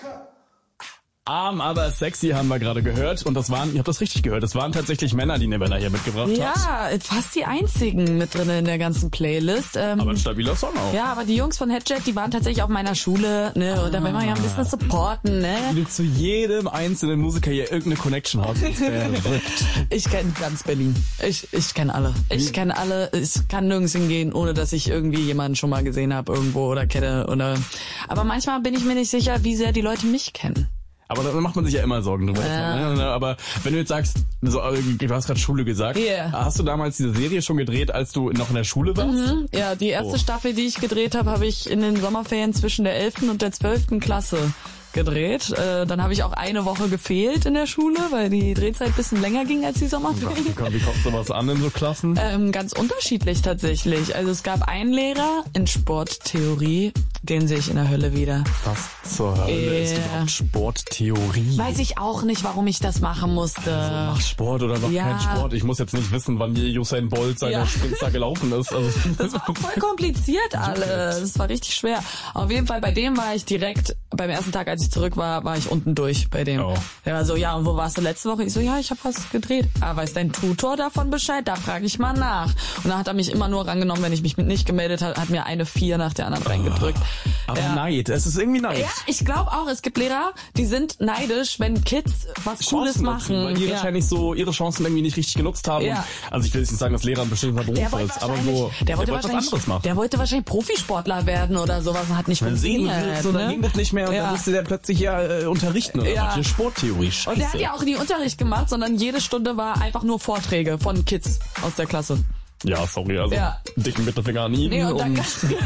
Arm, aber sexy haben wir gerade gehört. Und das waren, ihr habt das richtig gehört, das waren tatsächlich Männer, die Nivella hier mitgebracht hat. Ja, fast die einzigen mit drin in der ganzen Playlist. Aber ein stabiler Song auch. Ja, aber die Jungs von Headjet, die waren tatsächlich auf meiner Schule, ne? Und da will man ja ein bisschen supporten, ne? Wie du zu jedem einzelnen Musiker hier irgendeine Connection hast. Verrückt. Ich kenne ganz Berlin. Ich kenne alle. Ich kenne alle. Ich kann nirgends hingehen, ohne dass ich irgendwie jemanden schon mal gesehen habe irgendwo oder kenne. Aber manchmal bin ich mir nicht sicher, wie sehr die Leute mich kennen. Aber da macht man sich ja immer Sorgen drüber. Ne? Aber wenn du jetzt sagst, du hast gerade Schule gesagt, hast du damals diese Serie schon gedreht, als du noch in der Schule warst? Ja, die erste Staffel, die ich gedreht habe ich in den Sommerferien zwischen der 11. und der 12. Klasse gedreht. Dann habe ich auch eine Woche gefehlt in der Schule, weil die Drehzeit ein bisschen länger ging als die Sommerferien. Wie kommt sowas an in so Klassen? Ganz unterschiedlich tatsächlich. Also es gab einen Lehrer in Sporttheorie, den sehe ich in der Hölle wieder. Was zur Hölle ist überhaupt Sporttheorie? Weiß ich auch nicht, warum ich das machen musste. Also mach Sport oder mach keinen Sport. Ich muss jetzt nicht wissen, wann Usain Bolt seine Sprints da gelaufen ist. Also, das war voll kompliziert alles. Das war richtig schwer. Auf jeden Fall, bei dem war ich direkt, beim ersten Tag, als ich zurück war ich unten durch bei dem. Oh. Der war so, ja, und wo warst du letzte Woche? Ich so, ja, ich habe was gedreht. Ah, weiß dein Tutor davon Bescheid? Da frage ich mal nach. Und dann hat er mich immer nur rangenommen, wenn ich mich nicht gemeldet habe, hat mir eine 4 nach der anderen reingedrückt. Aber Neid, es ist irgendwie Neid. Ja, ich glaube auch, es gibt Lehrer, die sind neidisch, wenn Kids was Cooles machen. Weil die wahrscheinlich so ihre Chancen irgendwie nicht richtig genutzt haben. Ja. Also ich will jetzt nicht sagen, dass Lehrer ein bestimmter Beruf ist, aber so, der wollte was anderes machen. Der wollte wahrscheinlich Profisportler werden oder sowas und hat nicht funktioniert. So, dann ging das nicht mehr und dann musste der plötzlich unterrichten oder was? Sporttheorie, scheiße. Und der hat ja auch nie Unterricht gemacht, sondern jede Stunde war einfach nur Vorträge von Kids aus der Klasse. Ja, sorry, also dicken Mittelfinger an ihn. Nee, und dann gab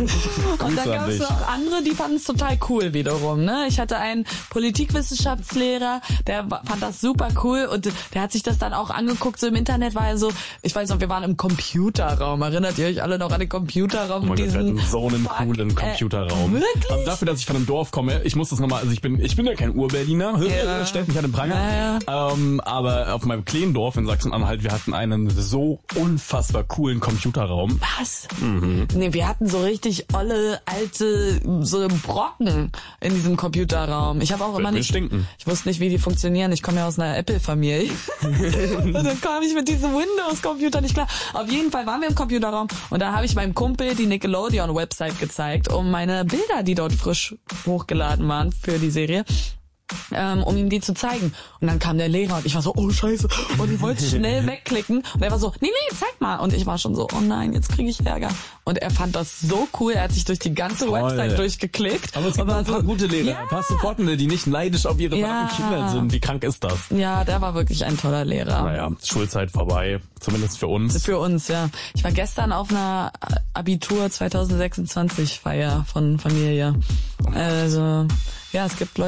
es noch andere, die fanden es total cool wiederum. Ne? Ich hatte einen Politikwissenschaftslehrer, der fand das super cool und der hat sich das dann auch angeguckt. So im Internet war er so, ich weiß noch, wir waren im Computerraum. Erinnert ihr euch alle noch an den Computerraum? Wir hatten so einen coolen Computerraum. Wirklich? Also dafür, dass ich von einem Dorf komme, ich muss das nochmal, also ich bin ja kein Ur-Berliner, stellt mich an den Pranger. Aber auf meinem kleinen Dorf in Sachsen-Anhalt, wir hatten einen so unfassbar coolen Computerraum. Was? Nee, wir hatten so richtig olle, alte, so Brocken in diesem Computerraum. Ich habe auch immer nicht, ich wusste nicht, wie die funktionieren. Ich komme ja aus einer Apple-Familie. Und dann kam ich mit diesem Windows-Computer nicht klar. Auf jeden Fall waren wir im Computerraum und da habe ich meinem Kumpel die Nickelodeon-Website gezeigt, um meine Bilder, die dort frisch hochgeladen waren für die Serie, um ihm die zu zeigen. Und dann kam der Lehrer und ich war so, oh scheiße. Und ich wollte schnell wegklicken. Und er war so, nee, zeig mal. Und ich war schon so, oh nein, jetzt kriege ich Ärger. Und er fand das so cool. Er hat sich durch die ganze Website durchgeklickt. Aber es gibt ein paar gute Lehrer, ein paar Supportende, die nicht neidisch auf ihre verdammten Kinder sind. Wie krank ist das? Ja, der war wirklich ein toller Lehrer. Naja, Schulzeit vorbei. Zumindest für uns. Für uns, ja. Ich war gestern auf einer Abitur 2026 Feier von Familie. Also, ja, es gibt Leute,